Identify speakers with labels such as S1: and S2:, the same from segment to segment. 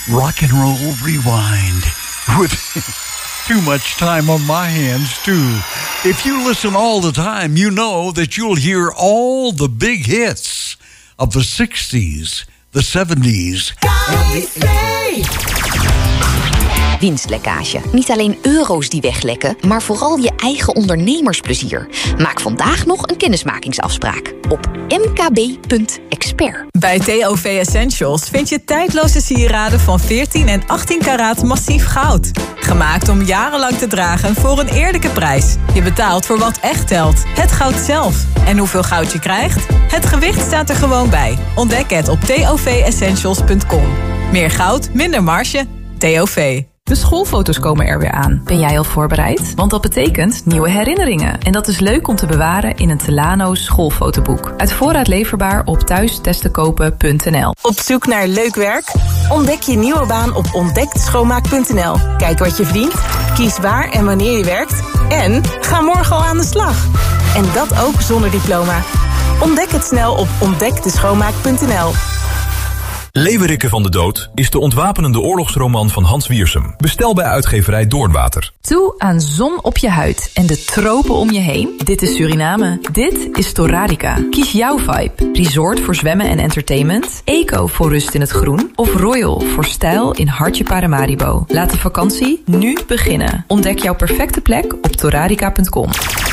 S1: rock and roll rewind with too much time on my hands too. If you listen all the time, you know that you'll hear all the big hits of the 60s, the 70s, and the 80s.
S2: Winstlekkage. Niet alleen euro's die weglekken, maar vooral je eigen ondernemersplezier. Maak vandaag nog een kennismakingsafspraak op mkb.expert.
S3: Bij TOV Essentials vind je tijdloze sieraden van 14 en 18 karaat massief goud. Gemaakt om jarenlang te dragen voor een eerlijke prijs. Je betaalt voor wat echt telt. Het goud zelf. En hoeveel goud je krijgt? Het gewicht staat er gewoon bij. Ontdek het op tovessentials.com. Meer goud, minder marge. TOV.
S4: De schoolfoto's komen er weer aan. Ben jij al voorbereid? Want dat betekent nieuwe herinneringen. En dat is leuk om te bewaren in een Telano schoolfotoboek. Uit voorraad leverbaar op thuistesttekopen.nl.
S5: Op zoek naar leuk werk? Ontdek je nieuwe baan op ontdekteschoonmaak.nl. Kijk wat je verdient, kies waar en wanneer je werkt... en ga morgen al aan de slag. En dat ook zonder diploma. Ontdek het snel op ontdekteschoonmaak.nl.
S6: Leeuwerikke van de Dood is de ontwapenende oorlogsroman van Hans Wiersum. Bestel bij uitgeverij Doornwater.
S4: Toe aan zon op je huid en de tropen om je heen? Dit is Suriname. Dit is Torradica. Kies jouw vibe. Resort voor zwemmen en entertainment. Eco voor rust in het groen. Of Royal voor stijl in hartje Paramaribo. Laat de vakantie nu beginnen. Ontdek jouw perfecte plek op torradica.com.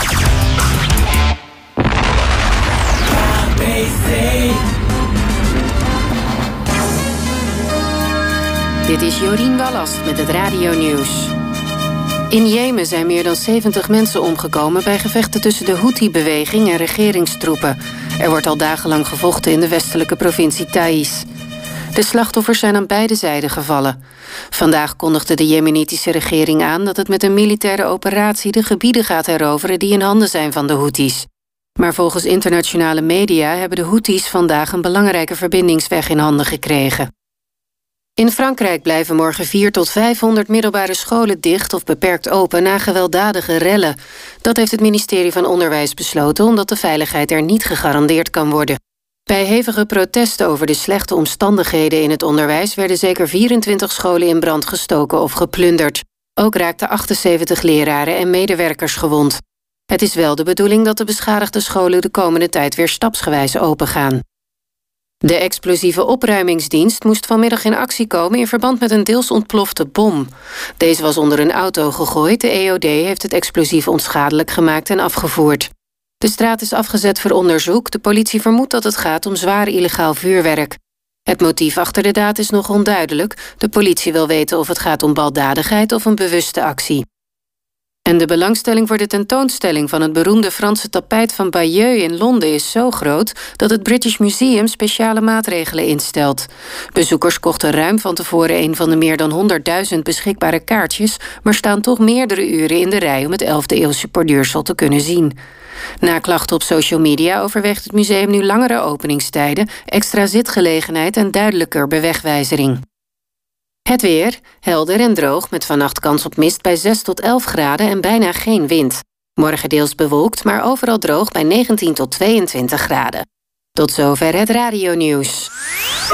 S7: Dit is Jorien Wallast met het Radio-nieuws. In Jemen zijn meer dan 70 mensen omgekomen bij gevechten tussen de Houthi-beweging en regeringstroepen. Er wordt al dagenlang gevochten in de westelijke provincie Taiz. De slachtoffers zijn aan beide zijden gevallen. Vandaag kondigde de jemenitische regering aan dat het met een militaire operatie de gebieden gaat heroveren die in handen zijn van de Houthis. Maar volgens internationale media hebben de Houthis vandaag een belangrijke verbindingsweg in handen gekregen. In Frankrijk blijven morgen 400 tot 500 middelbare scholen dicht of beperkt open na gewelddadige rellen. Dat heeft het ministerie van Onderwijs besloten omdat de veiligheid er niet gegarandeerd kan worden. Bij hevige protesten over de slechte omstandigheden in het onderwijs werden zeker 24 scholen in brand gestoken of geplunderd. Ook raakten 78 leraren en medewerkers gewond. Het is wel de bedoeling dat de beschadigde scholen de komende tijd weer stapsgewijs opengaan. De explosieve opruimingsdienst moest vanmiddag in actie komen in verband met een deels ontplofte bom. Deze was onder een auto gegooid. De EOD heeft het explosief onschadelijk gemaakt en afgevoerd. De straat is afgezet voor onderzoek. De politie vermoedt dat het gaat om zwaar illegaal vuurwerk. Het motief achter de daad is nog onduidelijk. De politie wil weten of het gaat om baldadigheid of een bewuste actie. En de belangstelling voor de tentoonstelling van het beroemde Franse tapijt van Bayeux in Londen is zo groot dat het British Museum speciale maatregelen instelt. Bezoekers kochten ruim van tevoren een van de meer dan 100.000 beschikbare kaartjes, maar staan toch meerdere uren in de rij om het 11e-eeuwse borduursel te kunnen zien. Na klachten op social media overweegt het museum nu langere openingstijden, extra zitgelegenheid en duidelijker bewegwijzering. Het weer, helder en droog met vannacht kans op mist bij 6 tot 11 graden en bijna geen wind. Morgen deels bewolkt, maar overal droog bij 19 tot 22 graden. Tot zover het Radio-nieuws.